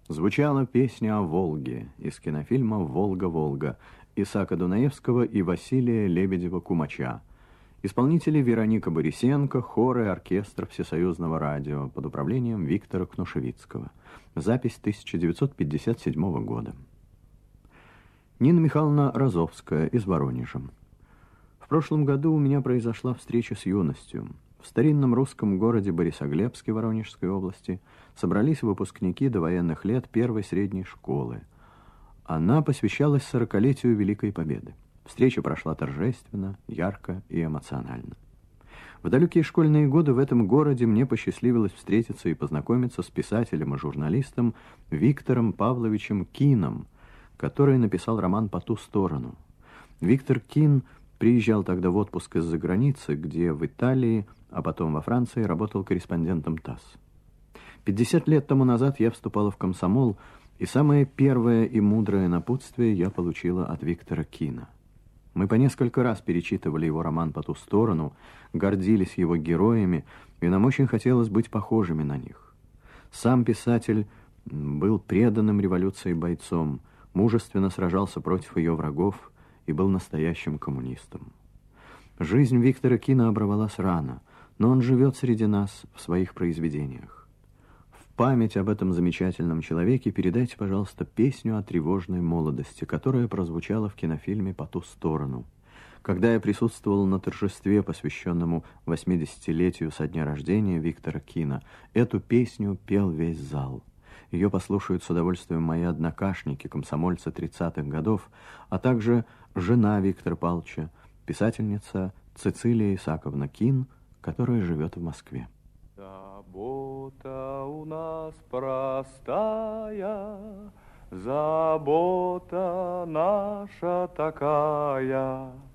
Звучала песня о Волге из кинофильма «Волга-Волга» Исаака Дунаевского и Василия Лебедева-Кумача. Исполнители Вероника Борисенко, хор и оркестр Всесоюзного радио под управлением Виктора Кнушевицкого. Запись 1957 года. Нина Михайловна Розовская из Воронежа. В прошлом году у меня произошла встреча с юностью. В старинном русском городе Борисоглебске Воронежской области собрались выпускники довоенных лет первой средней школы. Она посвящалась 40-летию Великой Победы. Встреча прошла торжественно, ярко и эмоционально. В далекие школьные годы в этом городе мне посчастливилось встретиться и познакомиться с писателем и журналистом Виктором Павловичем Кином, который написал роман «По ту сторону». Виктор Кин приезжал тогда в отпуск из-за границы, где в Италии, а потом во Франции работал корреспондентом ТАСС. 50 лет тому назад я вступала в комсомол, и самое первое и мудрое напутствие я получила от Виктора Кина. Мы по несколько раз перечитывали его роман «По ту сторону», гордились его героями, и нам очень хотелось быть похожими на них. Сам писатель был преданным революции бойцом, мужественно сражался против ее врагов и был настоящим коммунистом. Жизнь Виктора Кина оборвалась рано, но он живет среди нас в своих произведениях. В память об этом замечательном человеке передайте, пожалуйста, песню о тревожной молодости, которая прозвучала в кинофильме «По ту сторону». Когда я присутствовал на торжестве, посвященному 80-летию со дня рождения Виктора Кина, эту песню пел весь зал. Ее послушают с удовольствием мои однокашники, комсомольцы 30-х годов, а также жена Виктора Павловича, писательница Цицилия Исааковна Кин, которая живет в Москве. Забота у нас простая, забота наша такая.